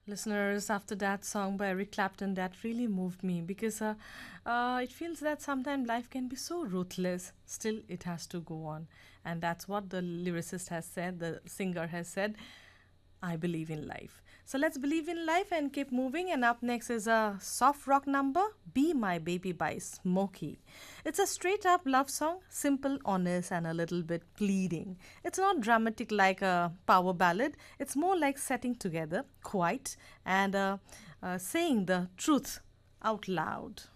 Listeners, after that song by Eric Clapton, that really moved me because it feels that sometimes life can be so ruthless, still it has to go on. And that's what the lyricist has said, the singer has said. I believe in life. So let's believe in life and keep moving. And up next is a soft rock number, Be My Baby by Smokey. It's a straight up love song, simple, honest, and a little bit pleading. It's not dramatic like a power ballad, it's more like setting together, quiet, and saying the truth out loud.